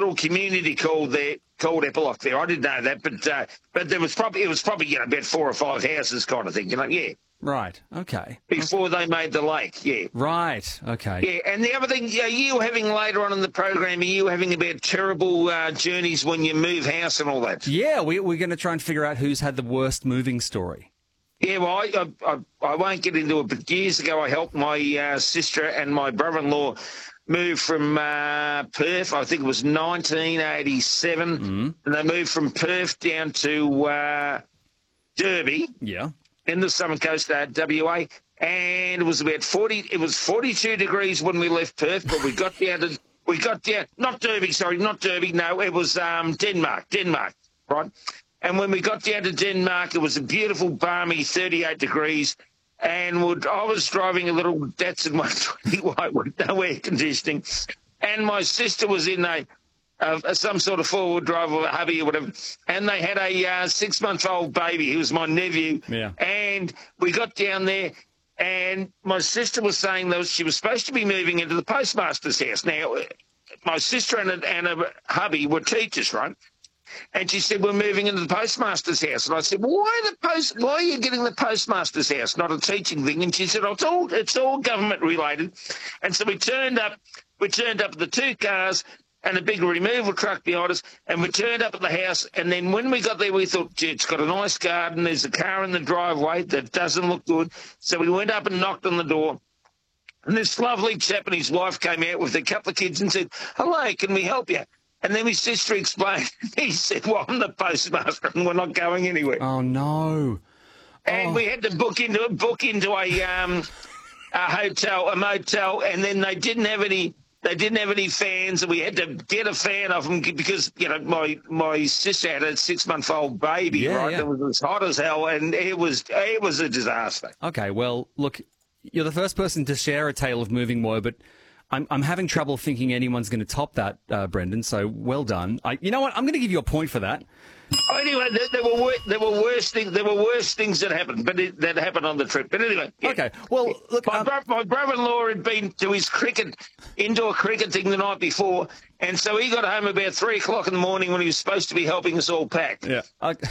little community called Epilock there. I didn't know that, but it was probably about 4 or 5 houses kind of thing. Yeah. Right. Okay. Before they made the lake. Yeah. Right. Okay. Yeah. And the other thing, you having later on in the program, are you having about terrible journeys when you move house and all that? Yeah. We're going to try and figure out who's had the worst moving story. Yeah, well, I won't get into it, but years ago I helped my sister and my brother-in-law move from Perth. I think it was 1987, and they moved from Perth down to Derby. Yeah. In the Southern Coast, WA, and it was about 40. It was 42 degrees when we left Perth, but we got down. Not Derby. No, it was Denmark, right? And when we got down to Denmark, it was a beautiful, balmy 38 degrees. And I was driving a little Datsun 120 white with no air conditioning. And my sister was in some sort of four-wheel drive or a hubby or whatever. And they had a 6-month-old baby. He was my nephew. Yeah. And we got down there, and my sister was saying that she was supposed to be moving into the postmaster's house. Now, my sister and a hubby were teachers, right? And she said, we're moving into the postmaster's house. And I said, well, why are you getting the postmaster's house, not a teaching thing? And she said, oh, it's all government related. And so we turned up with the 2 cars and a big removal truck behind us, and we turned up at the house. And then when we got there, we thought, gee, it's got a nice garden. There's a car in the driveway that doesn't look good. So we went up and knocked on the door. And this lovely chap and his wife came out with a couple of kids and said, hello, can we help you? And then his sister explained. He said, well, I'm the postmaster and we're not going anywhere. Oh, no. And we had to book into a hotel, a motel, and then they didn't have any fans, and we had to get a fan off them because, my sister had a 6-month-old baby, right? Yeah. It was hot as hell, and it was a disaster. Okay, well, look, you're the first person to share a tale of moving woe, but I'm having trouble thinking anyone's going to top that, Brendan. So well done. You know what? I'm going to give you a point for that. Anyway, there were worse things that happened, but that happened on the trip. But anyway, yeah. Okay. Well, look, my brother-in-law had been to his indoor cricket thing the night before, and so he got home about 3:00 in the morning when he was supposed to be helping us all pack. Yeah.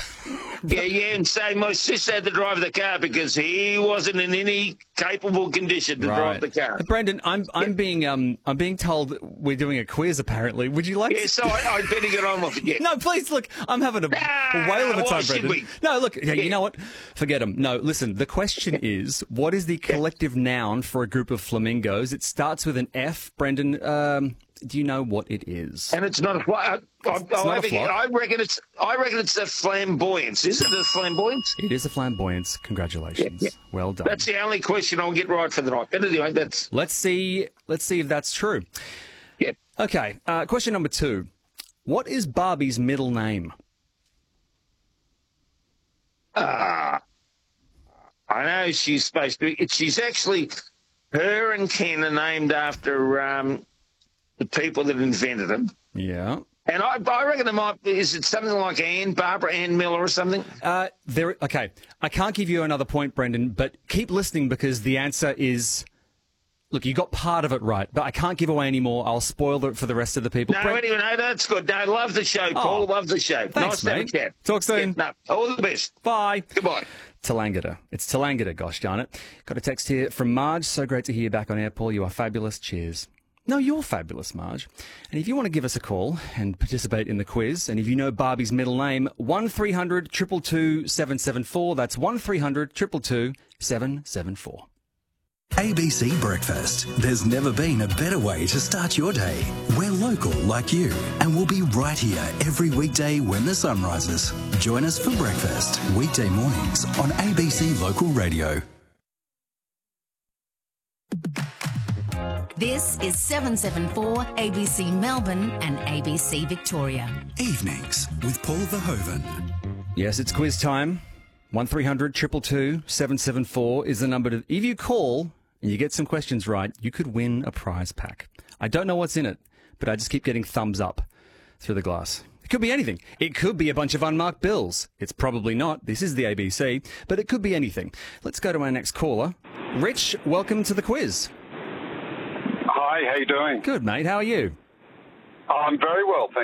And so my sister had to drive the car because he wasn't in any capable condition to drive the car. Brendan, I'm being told we're doing a quiz. Apparently, would you like? Yeah, so I better get on with it. Yeah. No, please. Look, I'm having a whale of a time, Brendan. No, look. Yeah. You know what? Forget them. No, listen. The question is, what is the collective noun for a group of flamingos? It starts with an F. Brendan, do you know what it is? And it's not a flock. I reckon it's a flamboyance. Is it a flamboyance? It is a flamboyance. Congratulations. Yeah. Well done. That's the only question I'll get right for the night. But anyway, that's. Let's see if that's true. Yeah. Okay. Question number 2. What is Barbie's middle name? I know she's supposed to be. She's actually. Her and Ken are named after the people that invented them. Yeah. And I reckon is it something like Barbara Ann Miller or something? Okay. I can't give you another point, Brendan, but keep listening because the answer is, look, you got part of it right, but I can't give away any more. I'll spoil it for the rest of the people. No, anyway, no, that's good. No, love the show, Paul. Love the show. Thanks, nice mate. to have a chat. Talk soon. Yeah, no, all the best. Bye. Goodbye. Tallangatta. It's Tallangatta, gosh darn it. Got a text here from Marge. So great to hear you back on air, Paul. You are fabulous. Cheers. No, you're fabulous, Marge. And if you want to give us a call and participate in the quiz, and if you know Barbie's middle name, 1300 222 774. That's 1300 222 774. ABC Breakfast. There's never been a better way to start your day. We're local like you, and we'll be right here every weekday when the sun rises. Join us for breakfast, weekday mornings on ABC Local Radio. This is 774 ABC Melbourne and ABC Victoria. Evenings with Paul Verhoeven. Yes, it's quiz time. 1300 222 774 is the number to... If you call and you get some questions right, you could win a prize pack. I don't know what's in it, but I just keep getting thumbs up through the glass. It could be anything. It could be a bunch of unmarked bills. It's probably not. This is the ABC, but it could be anything. Let's go to our next caller. Rich, welcome to the quiz. Hi, how you doing? Good, mate. How are you? I'm very well, thank you.